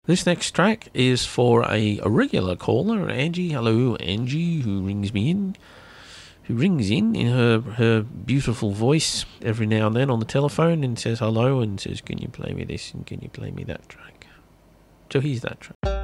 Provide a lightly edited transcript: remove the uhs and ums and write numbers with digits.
This next track is for a regular caller, Angie. Hello, Angie, who rings in her beautiful voice every now and then on the telephone and says hello and says, can you play me this and can you play me that track? So here's that track.